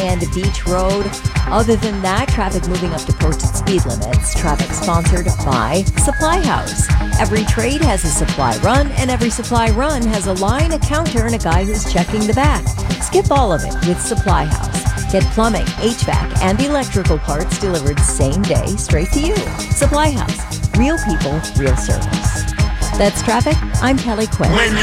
and Beach Road. Other than that, traffic moving up to posted speed limits. Traffic sponsored by Supply House. Every trade has a supply run, and every supply run has a line, a counter, and a guy who's checking the back. Skip all of it with Supply House. Get plumbing, HVAC, and electrical parts delivered same day straight to you. Supply House. Real people, real service. That's traffic. I'm Kelly Quinn.